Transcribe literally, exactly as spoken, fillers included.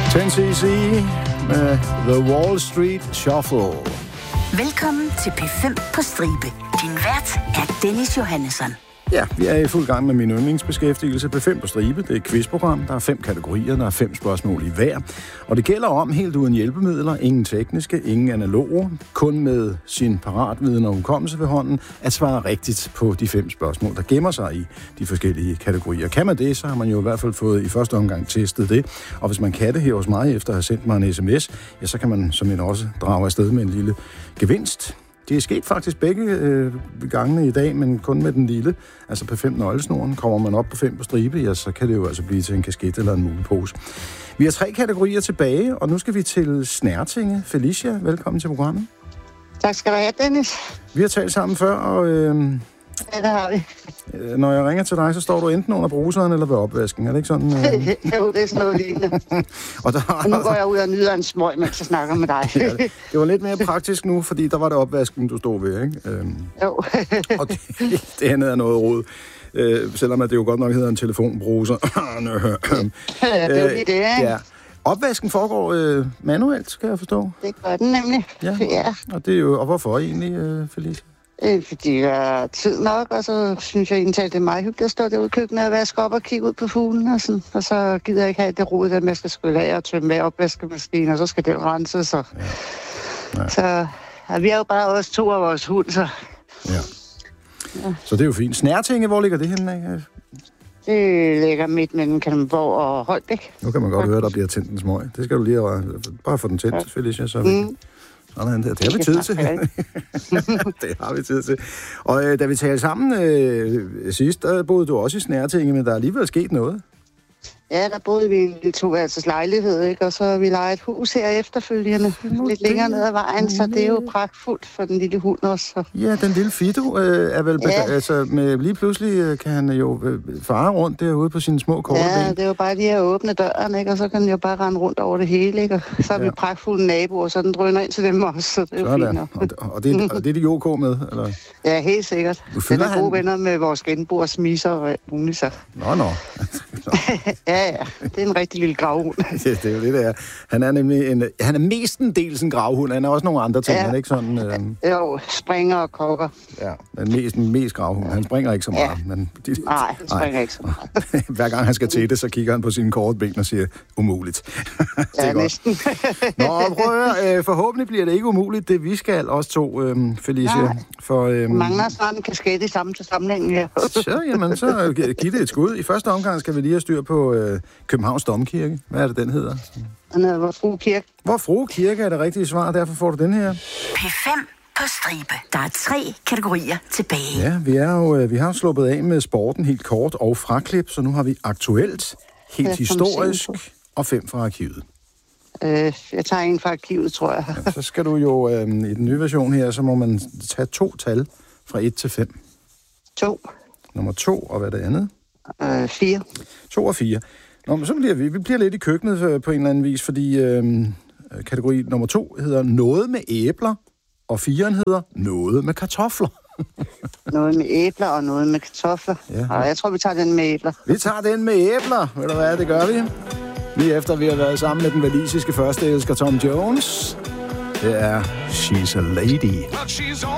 ten C C med The Wall Street Shuffle. Velkommen til P fem på stribe. Din vært er Dennis Johannesson. Ja, vi er i fuld gang med min yndlingsbeskæftigelse. P fem på stribe, det er et quizprogram. Der er fem kategorier, der er fem spørgsmål i hver. Og det gælder om helt uden hjælpemidler, ingen tekniske, ingen analoge, kun med sin paratviden og hukommelse ved hånden, at svare rigtigt på de fem spørgsmål, der gemmer sig i de forskellige kategorier. Kan man det, så har man jo i hvert fald fået i første omgang testet det. Og hvis man kan det her hos mig, efter at have sendt mig en sms, ja, så kan man som en også drage afsted med en lille gevinst. Det er sket faktisk begge øh, gangene i dag, men kun med den lille. Altså på fem nøglesnoren. Kommer man op på fem på stribe, ja, så kan det jo altså blive til en kasket eller en mulepose. Vi har tre kategorier tilbage, og nu skal vi til Snertinge. Felicia, velkommen til programmet. Tak skal du have, Dennis. Vi har talt sammen før, og øh, ja, det har vi. Øh, når jeg ringer til dig, så står du enten under bruseren eller ved opvasken. Er det ikke sådan? Øh... jo, det er sådan noget lignende. og, der... og nu går jeg ud og nyder en smøg, mens jeg snakker med dig. ja, det. det var lidt mere praktisk nu, fordi der var det opvasken, du stod ved, ikke? Øhm... jo. og det, det andet er noget rod. Øh, selvom at det jo godt nok hedder en telefonbruser. ja, det er jo lige det, ikke? Ja. Opvasken foregår øh, manuelt, skal jeg forstå. Det gør den nemlig. Ja. ja. Og, det er jo, og hvorfor egentlig, øh, Felicia? Øh, fordi jeg har tid nok, og så synes jeg egentlig, at det er meget hyggeligt at stå derude i køkkenet og vaske op og kigge ud på fuglen og sådan. Og så gider jeg ikke have det rod, at man skal skylle af og tømme af opvaskemaskinen, og så skal den renses. Så, ja. Ja. så ja, vi er jo bare også to af vores hund, så... Ja. ja. Så det er jo fint. Snertinge, hvor ligger det henne? Det ligger midt mellem Kalundborg og Holbæk. Nu kan man godt høre, at der bliver tændt en smøg. Det skal du lige have. Bare få den tændt, ja. Felicia, så vi... Mm. Sådan der. Det har vi tid til. det har vi tid til. Og øh, da vi talte sammen øh, sidst, der boede du også i Snertinge, men der er alligevel sket noget. Ja, der boede vi i en toværelses lejlighed, ikke? Og så har vi lejet et hus her efterfølgende, Nå, lidt længere ned ad vejen, så det er jo pragtfuldt for den lille hund også. Ja, den lille Fido øh, er vel... Ja. Altså, med, lige pludselig øh, kan han jo øh, fare rundt derude på sine små korte ja, ben. det er jo bare lige at åbne døren, ikke? Og så kan den jo bare rende rundt over det hele, ikke? Og så er ja. vi pragtfulde naboer, så den drøner ind til dem også, så det er jo fint nok. Og, og, det, og det er de OK med, eller? Ja, helt sikkert. Den er gode han... venner med vores genboer, smiser og muligt, så. Nå, nå. ja, ja. Det er en rigtig lille gravhund. ja, det er jo det, der. Han er nemlig en... Han er mestendels en gravhund. Han er også nogle andre ting. Ja. Han er ikke sådan... Øh... Jo, springer og kokker. Ja, men mest, mest gravhund. Han springer ikke så meget. Ja. Men de... Nej, han springer nej. ikke så meget. Hver gang han skal til det, så kigger han på sine korte ben og siger, umuligt. det er ja, næsten. Nå, prøv at høre. Øh, forhåbentlig bliver det ikke umuligt, det vi skal, os to, øh, Felicia. Nej. For, øh... mangler snart en kasket i sammen til sammenhængen her. så, jamen, så giv det et skud. I første omgang skal vi lige have styr på øh, Københavns Domkirke. Hvad er det, den hedder? Den hedder Vor Frue Kirke. Vor Frue Kirke er det rigtige svar, derfor får du den her. P fem på stribe. Der er tre kategorier tilbage. Ja, vi, er jo, vi har sluppet af med sporten helt kort og fraklip, så nu har vi aktuelt, helt historisk og fem fra arkivet. Øh, jeg tager en fra arkivet, tror jeg. ja, så skal du jo, øh, i den nye version her, så må man tage to tal fra et til fem. To. Nummer to, og hvad er det andet? Øh, fire. To og fire. Nå, men så bliver vi, vi bliver lidt i køkkenet på en eller anden vis, fordi øh, kategori nummer to hedder noget med æbler, og firen hedder noget med kartofler. noget med æbler og noget med kartofler. Ja. Og jeg tror, vi tager den med æbler. Vi tager den med æbler. Ved du hvad, det gør vi. Lige efter vi har været sammen med den walisiske førsteelsker Tom Jones. Det er She's a Lady.